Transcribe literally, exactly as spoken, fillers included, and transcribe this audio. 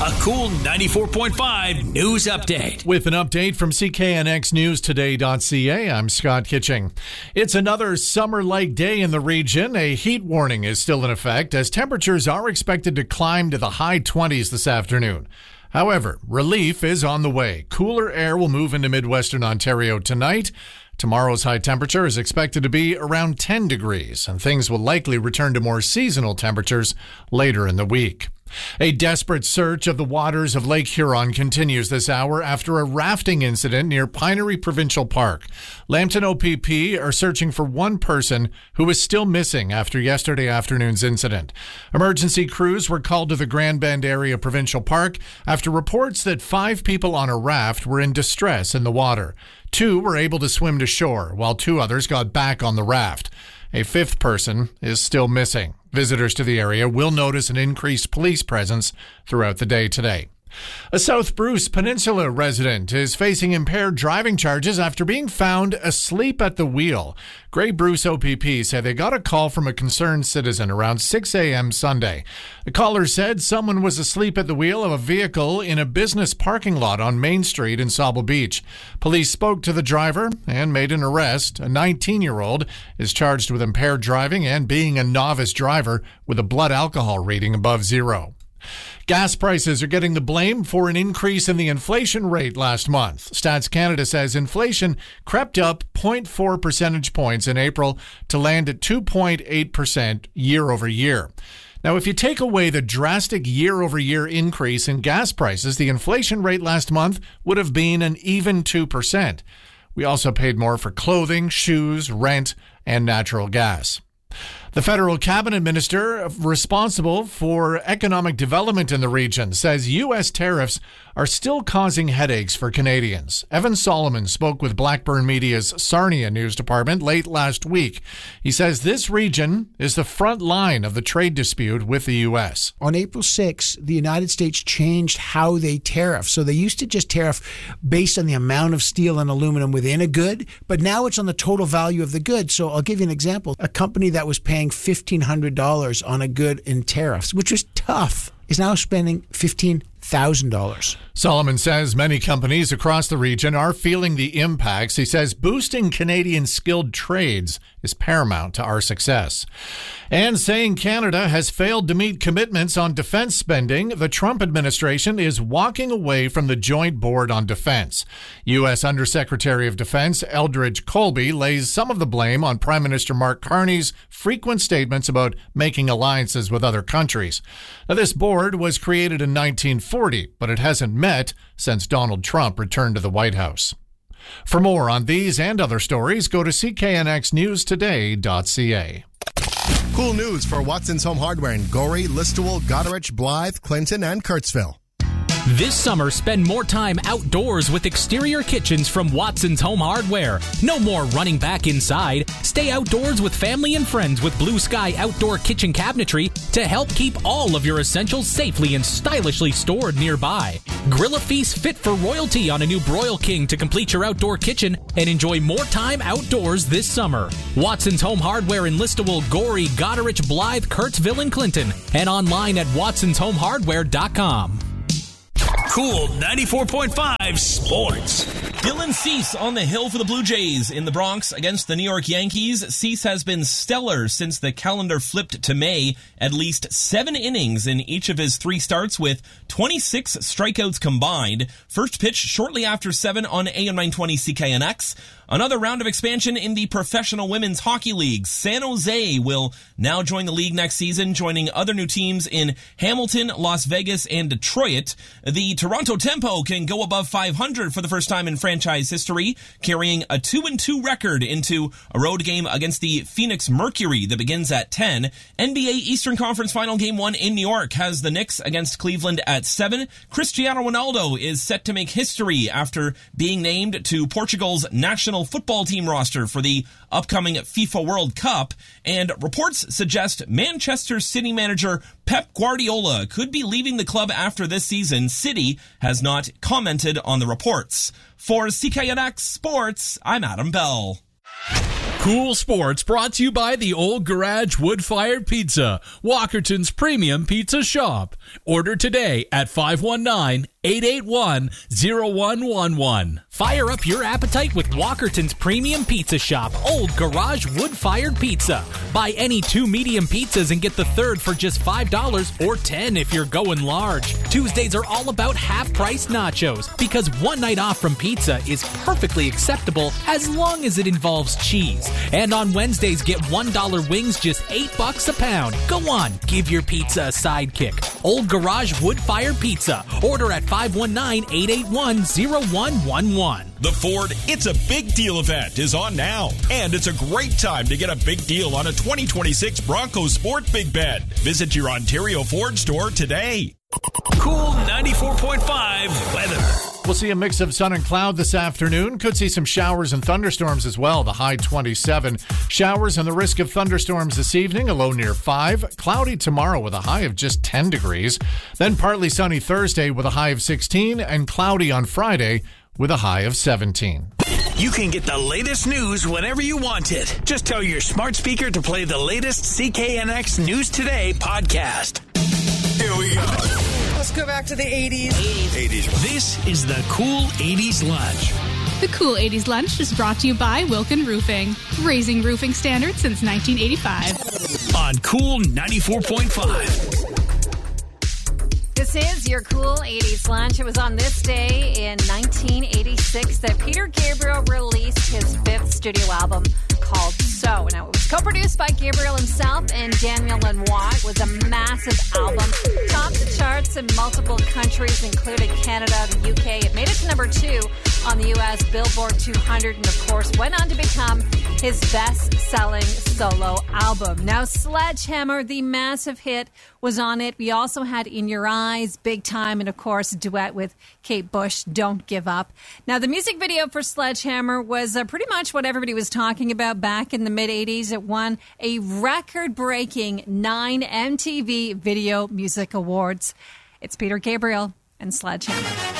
A Cool ninety-four point five news update. With an update from C K N X News Today dot C A, I'm Scott Kitching. It's another summer-like day in the region. A heat warning is still in effect as temperatures are expected to climb to the high twenties this afternoon. However, relief is on the way. Cooler air will move into Midwestern Ontario tonight. Tomorrow's high temperature is expected to be around ten degrees, and things will likely return to more seasonal temperatures later in the week. A desperate search of the waters of Lake Huron continues this hour after a rafting incident near Pinery Provincial Park. Lambton O P P are searching for one person who is still missing after yesterday afternoon's incident. Emergency crews were called to the Grand Bend Area Provincial Park after reports that five people on a raft were in distress in the water. Two were able to swim to shore, while two others got back on the raft. A fifth person is still missing. Visitors to the area will notice an increased police presence throughout the day today. A South Bruce Peninsula resident is facing impaired driving charges after being found asleep at the wheel. Grey Bruce O P P said they got a call from a concerned citizen around six a.m. Sunday. The caller said someone was asleep at the wheel of a vehicle in a business parking lot on Main Street in Sauble Beach. Police spoke to the driver and made an arrest. A nineteen-year-old is charged with impaired driving and being a novice driver with a blood alcohol reading above zero. Gas prices are getting the blame for an increase in the inflation rate last month. Stats Canada says inflation crept up zero point four percentage points in April to land at two point eight percent year over year. Now, if you take away the drastic year-over-year increase in gas prices, the inflation rate last month would have been an even two percent. We also paid more for clothing, shoes, rent, and natural gas. The federal cabinet minister responsible for economic development in the region says U S tariffs are still causing headaches for Canadians. Evan Solomon spoke with Blackburn Media's Sarnia News Department late last week. He says this region is the front line of the trade dispute with the U S. On April sixth, the United States changed how they tariff. So they used to just tariff based on the amount of steel and aluminum within a good, but now it's on the total value of the good. So I'll give you an example. A company that was paying fifteen hundred dollars on a good in tariffs, which was tough, is now spending fifteen thousand dollars. Solomon says many companies across the region are feeling the impacts. He says boosting Canadian skilled trades is paramount to our success. And saying Canada has failed to meet commitments on defense spending, the Trump administration is walking away from the Joint Board on Defense. U S Undersecretary of Defense Eldridge Colby lays some of the blame on Prime Minister Mark Carney's frequent statements about making alliances with other countries. Now, this board was created in nineteen forty, but it hasn't met since Donald Trump returned to the White House. For more on these and other stories, go to C K N X News Today dot C A. Cool news for Watson's Home Hardware in Gorey, Listowel, Goderich, Blythe, Clinton, and Kurtzville. This summer, spend more time outdoors with exterior kitchens from Watson's Home Hardware. No more running back inside. Stay outdoors with family and friends with Blue Sky Outdoor Kitchen Cabinetry to help keep all of your essentials safely and stylishly stored nearby. Grill a feast fit for royalty on a new Broil King to complete your outdoor kitchen and enjoy more time outdoors this summer. Watson's Home Hardware in Listowel, Gorey, Goderich, Blythe, Kurtzville, and Clinton, and online at watsons home hardware dot com. Cool ninety-four point five Sports. Dylan Cease on the hill for the Blue Jays in the Bronx against the New York Yankees. Cease has been stellar since the calendar flipped to May. At least seven innings in each of his three starts with twenty-six strikeouts combined. First pitch shortly after seven on A M nine twenty C K N X. Another round of expansion in the Professional Women's Hockey League. San Jose will now join the league next season, joining other new teams in Hamilton, Las Vegas, and Detroit. The Toronto Tempo can go above five hundred for the first time in franchise history, carrying a two and two record into a road game against the Phoenix Mercury that begins at ten. N B A Eastern Conference Final Game one in New York has the Knicks against Cleveland at seven. Cristiano Ronaldo is set to make history after being named to Portugal's national football team roster for the upcoming FIFA World Cup, and reports suggest Manchester City manager Pep Guardiola could be leaving the club after this season. City has not commented on the reports. For C K N X Sports, I'm Adam Bell. Cool Sports brought to you by the Old Garage Wood-Fired Pizza, Walkerton's premium pizza shop. Order today at five one nine, eight eight one, zero one one one. Fire up your appetite with Walkerton's premium pizza shop, Old Garage Wood-Fired Pizza. Buy any two medium pizzas and get the third for just five dollars or ten dollars if you're going large. Tuesdays are all about half-price nachos because one night off from pizza is perfectly acceptable as long as it involves cheese. And on Wednesdays, get one dollar wings, just eight bucks a pound. Go on, give your pizza a sidekick. Old Garage Wood-Fired Pizza. Order at five one nine, eight eight one, zero one one one. The Ford It's a Big Deal event is on now, and it's a great time to get a big deal on a twenty twenty-six Bronco Sport Big Bed. Visit your Ontario Ford store today. Cool ninety-four point five weather. We'll see a mix of sun and cloud this afternoon. Could see some showers and thunderstorms as well. The high twenty-seven. Showers and the risk of thunderstorms this evening, a low near five. Cloudy tomorrow with a high of just ten degrees. Then partly sunny Thursday with a high of sixteen, and cloudy on Friday with a high of seventeen. You can get the latest news whenever you want it. Just tell your smart speaker to play the latest C K N X News Today podcast. Here we go. Let's go back to the eighties. eighties. This is the Cool eighties Lunch. The Cool eighties Lunch is brought to you by Wilkin Roofing, raising roofing standards since nineteen eighty-five. On Cool ninety-four point five. This is your Cool eighties Lunch. It was on this day in nineteen eighty-six that Peter Gabriel released his fifth studio album called So. Now, it was co-produced by Gabriel himself and Daniel Lanois. It was a massive album. Topped the charts in multiple countries, including Canada, the U K. It made it to number two on the U S Billboard two hundred and, of course, went on to become his best-selling solo album. Now, Sledgehammer, the massive hit, was on it. We also had In Your Eyes, Big Time, and, of course, a duet with Kate Bush, Don't Give Up. Now, the music video for Sledgehammer was uh, pretty much what everybody was talking about back in the mid-eighties. It won a record-breaking nine M T V Video Music Awards. It's Peter Gabriel and Sledgehammer.